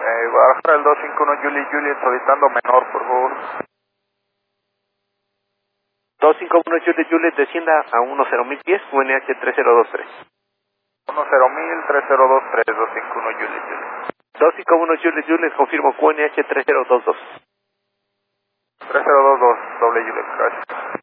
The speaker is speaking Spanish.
Guadalajara el 251 Juliet solicitando menor, por favor. 251 Juliet descienda a 10.000 pies, UNH 3023. 10.000, 3023, 251 Juliet. 251 Juliet, confirmo QNH 3022. 3022, doble Juliet, gracias.